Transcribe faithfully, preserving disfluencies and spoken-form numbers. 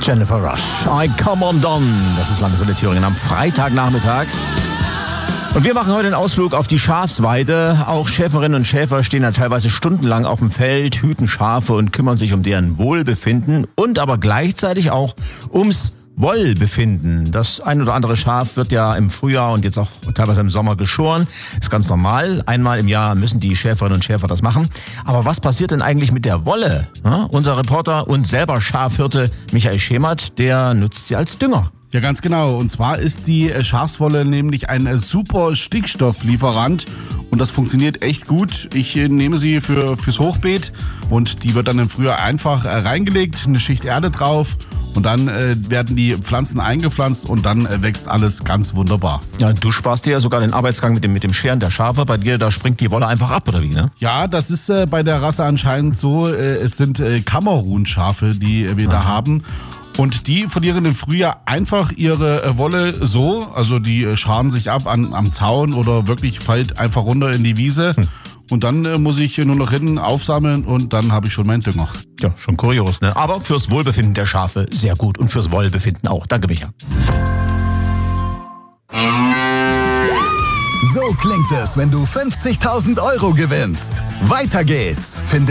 Jennifer Rush. I come undone. Das ist Landeswelle Thüringen am Freitagnachmittag. Und wir machen heute einen Ausflug auf die Schafsweide. Auch Schäferinnen und Schäfer stehen da teilweise stundenlang auf dem Feld, hüten Schafe und kümmern sich um deren Wohlbefinden und aber gleichzeitig auch ums Wollbefinden. Das ein oder andere Schaf wird ja im Frühjahr und jetzt auch teilweise im Sommer geschoren. Ist ganz normal. Einmal im Jahr müssen die Schäferinnen und Schäfer das machen. Aber was passiert denn eigentlich mit der Wolle? Ja, unser Reporter und selber Schafhirte Michael Schemert, der nutzt sie als Dünger. Ja, ganz genau. Und zwar ist die Schafswolle nämlich ein super Stickstofflieferant und das funktioniert echt gut. Ich nehme sie für, fürs Hochbeet und die wird dann im Frühjahr einfach reingelegt, eine Schicht Erde drauf und dann äh, werden die Pflanzen eingepflanzt und dann äh, wächst alles ganz wunderbar. Ja, du sparst dir ja sogar den Arbeitsgang mit dem, mit dem Scheren der Schafe. Bei dir, da springt die Wolle einfach ab, oder wie, ne? Ja, das ist äh, bei der Rasse anscheinend so. Äh, es sind äh, Kamerun-Schafe, die äh, wir Aha. da haben. Und die verlieren im Frühjahr einfach ihre äh, Wolle so, also die äh, scharen sich ab an, am Zaun oder wirklich fällt einfach runter in die Wiese. Hm. Und dann äh, muss ich nur noch hinten aufsammeln und dann habe ich schon meinen Dünger. Ja, schon kurios, ne? Aber fürs Wohlbefinden der Schafe sehr gut und fürs Wollbefinden auch. Danke, Micha. So klingt es, wenn du fünfzigtausend Euro gewinnst. Weiter geht's. Finde